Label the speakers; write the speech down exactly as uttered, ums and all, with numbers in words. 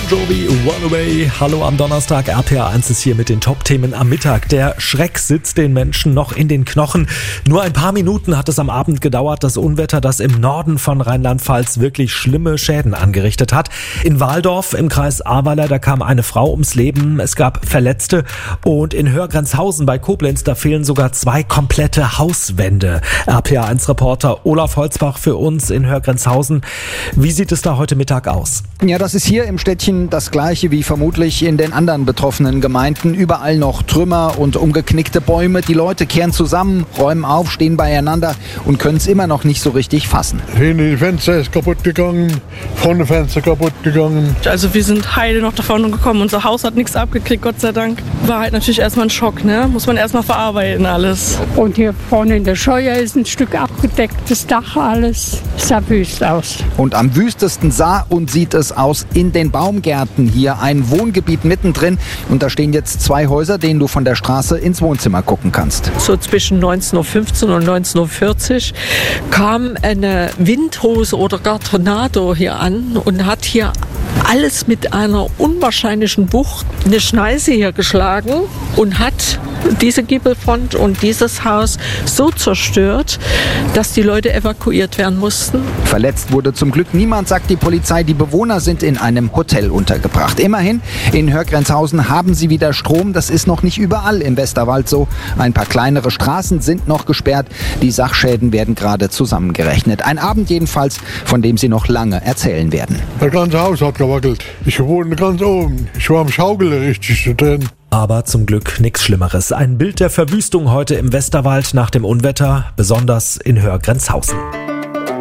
Speaker 1: Jovi, Runaway. Hallo am Donnerstag, R P R eins ist hier mit den Top-Themen am Mittag. Der Schreck sitzt den Menschen noch in den Knochen. Nur ein paar Minuten hat es am Abend gedauert, das Unwetter, das im Norden von Rheinland-Pfalz wirklich schlimme Schäden angerichtet hat. In Waldorf im Kreis Ahrweiler, da kam eine Frau ums Leben, es gab Verletzte. Und in Hörgrenzhausen bei Koblenz, da fehlen sogar zwei komplette Hauswände. R P R eins Reporter Olaf Holzbach für uns in Hörgrenzhausen. Wie sieht es da heute Mittag aus?
Speaker 2: Ja, das ist hier im Städtchen das Gleiche wie vermutlich in den anderen betroffenen Gemeinden. Überall noch Trümmer und umgeknickte Bäume. Die Leute kehren zusammen, räumen auf, stehen beieinander und können es immer noch nicht so richtig fassen.
Speaker 3: Hinten die Fenster ist kaputt gegangen, vorne Fenster kaputt gegangen.
Speaker 4: Also wir sind heile noch davon gekommen. Unser Haus hat nichts abgekriegt, Gott sei Dank. War halt natürlich erstmal ein Schock, ne? Muss man erstmal verarbeiten alles.
Speaker 5: Und hier vorne in der Scheuer ist ein Stück abgedeckt, das Dach, alles sah wüst aus.
Speaker 2: Und am wüstesten sah und sieht es aus in den Baumgärten. Hier ein Wohngebiet mittendrin und da stehen jetzt zwei Häuser, denen du von der Straße ins Wohnzimmer gucken kannst.
Speaker 6: So zwischen neunzehn Uhr fünfzehn und neunzehn Uhr vierzig kam eine Windhose oder gar Tornado hier an und hat hier alles mit einer unwahrscheinlichen Wucht eine Schneise hier geschlagen und hat diese Giebelfront und dieses Haus so zerstört, dass die Leute evakuiert werden mussten.
Speaker 2: Verletzt wurde zum Glück niemand, sagt die Polizei. Die Bewohner sind in einem Hotel untergebracht. Immerhin, in Hörgrenzhausen haben sie wieder Strom. Das ist noch nicht überall im Westerwald so. Ein paar kleinere Straßen sind noch gesperrt. Die Sachschäden werden gerade zusammengerechnet. Ein Abend jedenfalls, von dem sie noch lange erzählen werden.
Speaker 3: Das ganze Haus hat gewackelt. Ich wohne ganz oben. Ich war am Schaukeln richtig drin.
Speaker 1: Aber zum Glück nichts Schlimmeres. Ein Bild der Verwüstung heute im Westerwald nach dem Unwetter, besonders in Hörgrenzhausen.